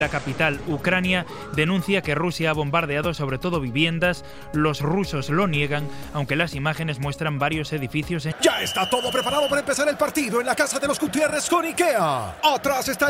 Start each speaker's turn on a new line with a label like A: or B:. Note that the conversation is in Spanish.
A: La capital, Ucrania, denuncia que Rusia ha bombardeado sobre todo viviendas. Los rusos lo niegan, aunque las imágenes muestran varios edificios.
B: Ya está todo preparado para empezar el partido en la casa de los Gutiérrez con IKEA. Atrás está